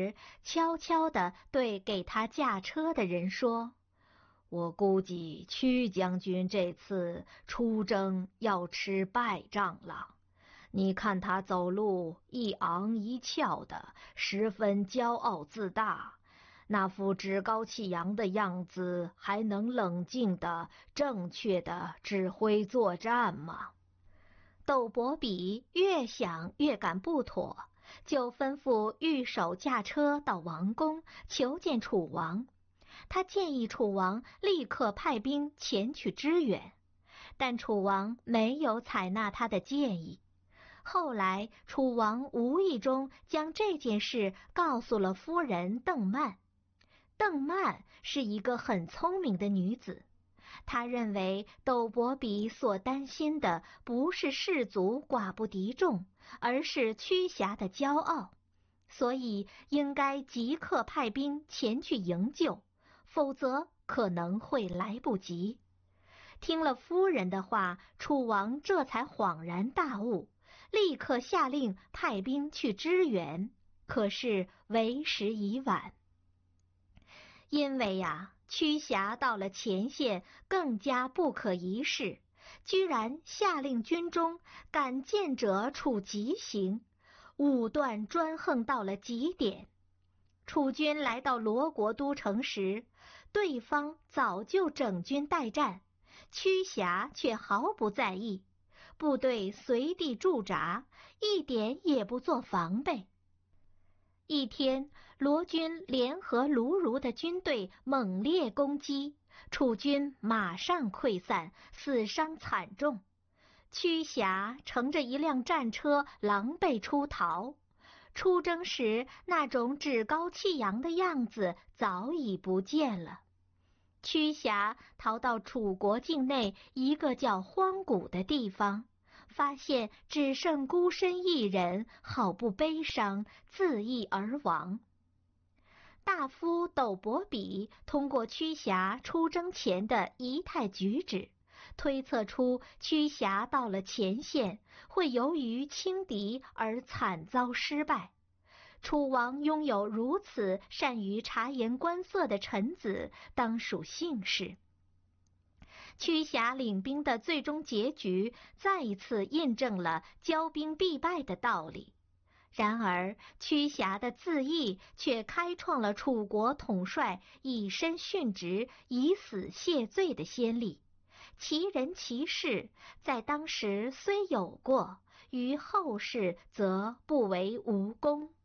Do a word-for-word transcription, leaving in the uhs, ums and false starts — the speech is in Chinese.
时，悄悄地对给他驾车的人说：我估计屈将军这次出征要吃败仗了。你看他走路一昂一翘的，十分骄傲自大，那副趾高气扬的样子，还能冷静的、正确的指挥作战吗？窦伯比越想越感不妥，就吩咐御手驾车到王宫求见楚王。他建议楚王立刻派兵前去支援，但楚王没有采纳他的建议。后来楚王无意中将这件事告诉了夫人邓曼。邓曼是一个很聪明的女子，她认为窦伯比所担心的不是士卒寡不敌众，而是屈瑕的骄傲，所以应该即刻派兵前去营救，否则可能会来不及。听了夫人的话，楚王这才恍然大悟，立刻下令派兵去支援，可是为时已晚。因为呀，屈瑕到了前线更加不可一世，居然下令军中敢谏者处极刑，武断专横到了极点。楚军来到罗国都城时，对方早就整军待战，屈瑕却毫不在意，部队随地驻扎，一点也不做防备。一天，罗军联合卢儒的军队猛烈攻击，楚军马上溃散，死伤惨重。屈瑕乘着一辆战车狼狈出逃，出征时那种趾高气扬的样子早已不见了。屈瑕逃到楚国境内一个叫荒谷的地方，发现只剩孤身一人，好不悲伤，自缢而亡。大夫窦伯比通过屈瑕出征前的仪态举止，推测出屈瑕到了前线会由于轻敌而惨遭失败。楚王拥有如此善于察言观色的臣子，当属幸事。屈瑕领兵的最终结局再一次印证了骄兵必败的道理。然而屈瑕的自缢却开创了楚国统帅以身殉职、以死谢罪的先例。其人其事，在当时虽有过，于后世则不为无功。